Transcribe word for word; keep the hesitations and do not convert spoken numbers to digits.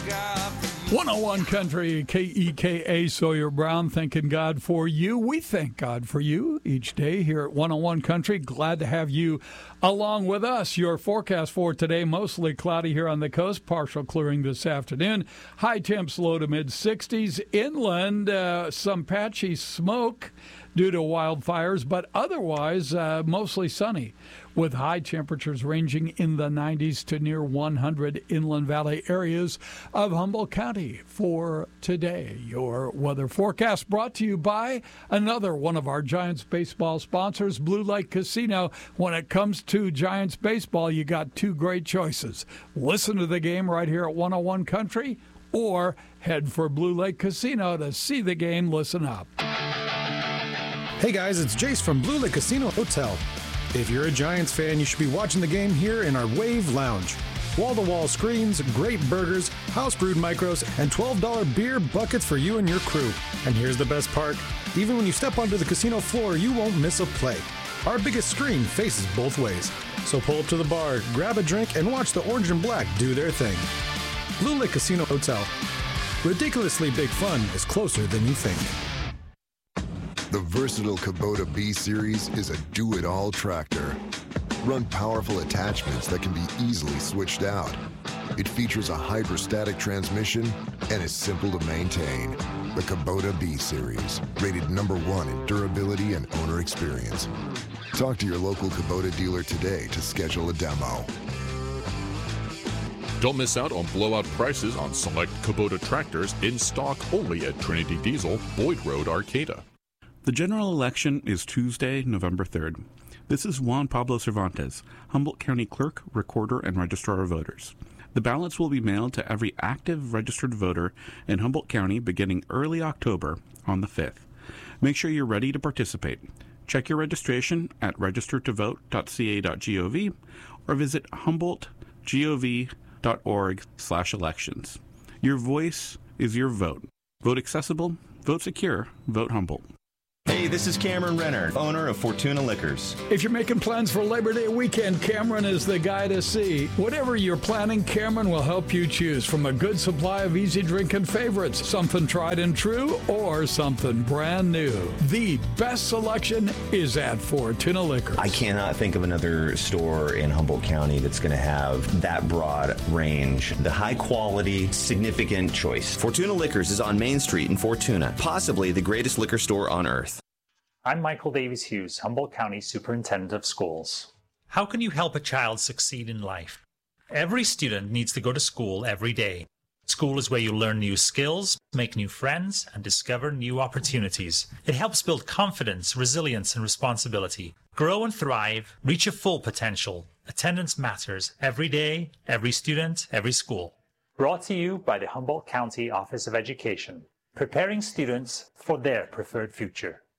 one oh one Country, K E K A, Sawyer Brown, thanking God for you. We thank God for you each day here at one oh one Country. Glad to have you along with us. Your forecast for today, mostly cloudy here on the coast, partial clearing this afternoon. High temps low to mid sixties. Inland, uh, some patchy smoke due to wildfires, but otherwise uh, mostly sunny, with high temperatures ranging in the nineties to near one hundred inland valley areas of Humboldt County for today. Your weather forecast brought to you by another one of our Giants baseball sponsors, Blue Lake Casino. When it comes to Giants baseball, you got two great choices. Listen to the game right here at one oh one Country, or head for Blue Lake Casino to see the game. Listen up. Hey guys, it's Jace from Blue Lake Casino Hotel. If you're a Giants fan, you should be watching the game here in our Wave Lounge. Wall-to-wall screens, great burgers, house-brewed micros, and twelve dollar beer buckets for you and your crew. And here's the best part. Even when you step onto the casino floor, you won't miss a play. Our biggest screen faces both ways. So pull up to the bar, grab a drink, and watch the orange and black do their thing. Blue Lake Casino Hotel. Ridiculously big fun is closer than you think. The versatile Kubota B-Series is a do-it-all tractor. Run powerful attachments that can be easily switched out. It features a hydrostatic transmission and is simple to maintain. The Kubota B-Series, rated number one in durability and owner experience. Talk to your local Kubota dealer today to schedule a demo. Don't miss out on blowout prices on select Kubota tractors in stock only at Trinity Diesel, Boyd Road, Arcata. The general election is Tuesday, November third. This is Juan Pablo Cervantes, Humboldt County Clerk, Recorder, and Registrar of Voters. The ballots will be mailed to every active registered voter in Humboldt County beginning early October on the fifth. Make sure you're ready to participate. Check your registration at register to vote dot c a dot gov or visit humboldt gov dot org slash elections. Your voice is your vote. Vote accessible, vote secure, vote Humboldt. Hey, this is Cameron Renner, owner of Fortuna Liquors. If you're making plans for Labor Day weekend, Cameron is the guy to see. Whatever you're planning, Cameron will help you choose from a good supply of easy drinking favorites, something tried and true, or something brand new. The best selection is at Fortuna Liquors. I cannot think of another store in Humboldt County that's going to have that broad range. The high quality, significant choice. Fortuna Liquors is on Main Street in Fortuna, possibly the greatest liquor store on earth. I'm Michael Davies Hughes, Humboldt County Superintendent of Schools. How can you help a child succeed in life? Every student needs to go to school every day. School is where you learn new skills, make new friends, and discover new opportunities. It helps build confidence, resilience, and responsibility. Grow and thrive, reach your full potential. Attendance matters every day, every student, every school. Brought to you by the Humboldt County Office of Education, preparing students for their preferred future.